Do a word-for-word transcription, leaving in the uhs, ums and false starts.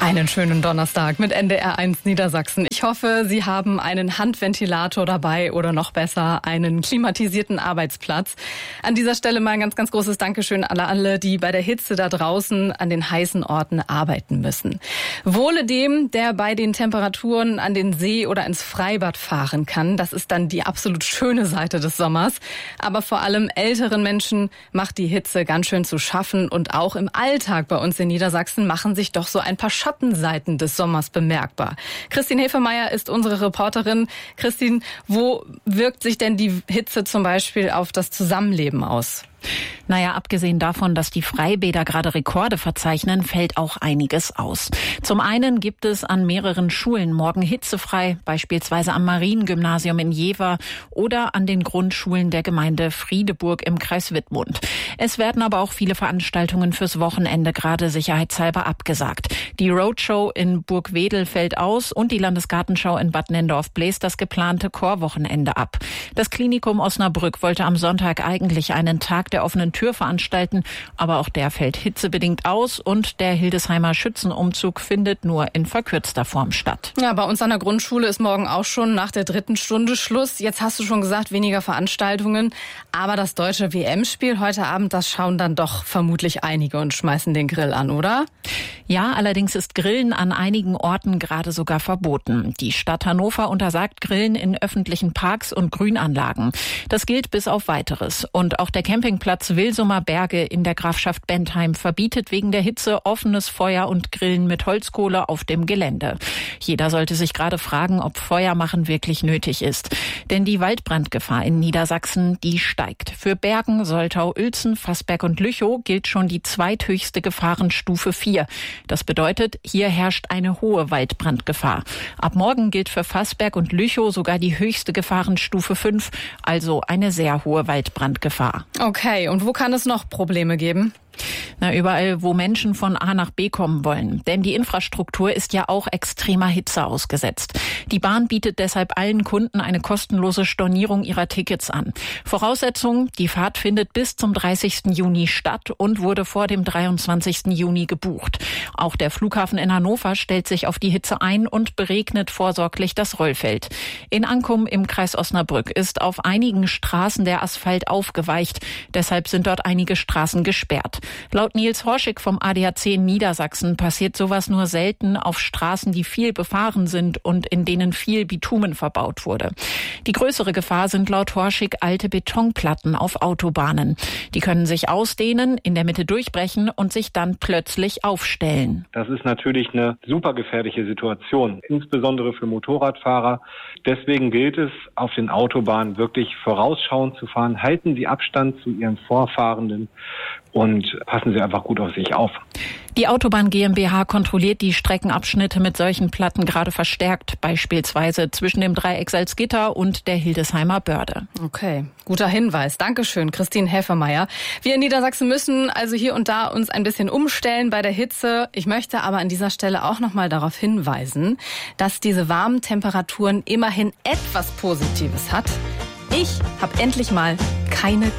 Einen schönen Donnerstag mit N D R eins Niedersachsen. Ich hoffe, Sie haben einen Handventilator dabei oder noch besser einen klimatisierten Arbeitsplatz. An dieser Stelle mal ein ganz, ganz großes Dankeschön an alle, die bei der Hitze da draußen an den heißen Orten arbeiten müssen. Wohle dem, der bei den Temperaturen an den See oder ins Freibad fahren kann. Das ist dann die absolut schöne Seite des Sommers. Aber vor allem älteren Menschen macht die Hitze ganz schön zu schaffen. Und auch im Alltag bei uns in Niedersachsen machen sich doch so ein paar Schattenseiten des Sommers bemerkbar. Christine Hefemeyer ist unsere Reporterin. Christine, wo wirkt sich denn die Hitze zum Beispiel auf das Zusammenleben aus? Naja, abgesehen davon, dass die Freibäder gerade Rekorde verzeichnen, fällt auch einiges aus. Zum einen gibt es an mehreren Schulen morgen hitzefrei, beispielsweise am Mariengymnasium in Jever oder an den Grundschulen der Gemeinde Friedeburg im Kreis Wittmund. Es werden aber auch viele Veranstaltungen fürs Wochenende gerade sicherheitshalber abgesagt. Die Roadshow in Burgwedel fällt aus und die Landesgartenschau in Bad Nennendorf bläst das geplante Chorwochenende ab. Das Klinikum Osnabrück wollte am Sonntag eigentlich einen Tag der offenen Tür veranstalten, aber auch der fällt hitzebedingt aus und der Hildesheimer Schützenumzug findet nur in verkürzter Form statt. Ja, bei uns an der Grundschule ist morgen auch schon nach der dritten Stunde Schluss. Jetzt hast du schon gesagt, weniger Veranstaltungen, aber das deutsche W M-Spiel heute Abend, das schauen dann doch vermutlich einige und schmeißen den Grill an, oder? Ja, allerdings ist Grillen an einigen Orten gerade sogar verboten. Die Stadt Hannover untersagt Grillen in öffentlichen Parks und Grünanlagen. Das gilt bis auf Weiteres. Und auch der Campingplatz Wilsumer Berge in der Grafschaft Bentheim verbietet wegen der Hitze offenes Feuer und Grillen mit Holzkohle auf dem Gelände. Jeder sollte sich gerade fragen, ob Feuermachen wirklich nötig ist. Denn die Waldbrandgefahr in Niedersachsen, die steigt. Für Bergen, Soltau, Uelzen, Fassberg und Lüchow gilt schon die zweithöchste Gefahrenstufe vier. Das bedeutet, hier herrscht eine hohe Waldbrandgefahr. Ab morgen gilt für Fassberg und Lüchow sogar die höchste Gefahrenstufe fünf, also eine sehr hohe Waldbrandgefahr. Okay, und wo kann es noch Probleme geben? Na, überall, wo Menschen von A nach B kommen wollen. Denn die Infrastruktur ist ja auch extremer Hitze ausgesetzt. Die Bahn bietet deshalb allen Kunden eine kostenlose Stornierung ihrer Tickets an. Voraussetzung, die Fahrt findet bis zum dreißigsten Juni statt und wurde vor dem dreiundzwanzigsten Juni gebucht. Auch der Flughafen in Hannover stellt sich auf die Hitze ein und beregnet vorsorglich das Rollfeld. In Ankum im Kreis Osnabrück ist auf einigen Straßen der Asphalt aufgeweicht. Deshalb sind dort einige Straßen gesperrt. Laut Nils Horschig vom A D A C in Niedersachsen passiert sowas nur selten auf Straßen, die viel befahren sind und in denen viel Bitumen verbaut wurde. Die größere Gefahr sind laut Horschig alte Betonplatten auf Autobahnen. Die können sich ausdehnen, in der Mitte durchbrechen und sich dann plötzlich aufstellen. Das ist natürlich eine super gefährliche Situation, insbesondere für Motorradfahrer. Deswegen gilt es, auf den Autobahnen wirklich vorausschauend zu fahren. Halten Sie Abstand zu Ihren Vorfahrenden und passen Sie einfach gut auf sich auf. Die Autobahn GmbH kontrolliert die Streckenabschnitte mit solchen Platten gerade verstärkt, beispielsweise zwischen dem Dreieck Salzgitter und der Hildesheimer Börde. Okay, guter Hinweis. Dankeschön, Christine Hefemeyer. Wir in Niedersachsen müssen also hier und da uns ein bisschen umstellen bei der Hitze. Ich möchte aber an dieser Stelle auch noch mal darauf hinweisen, dass diese warmen Temperaturen immerhin etwas Positives hat. Ich habe endlich mal keine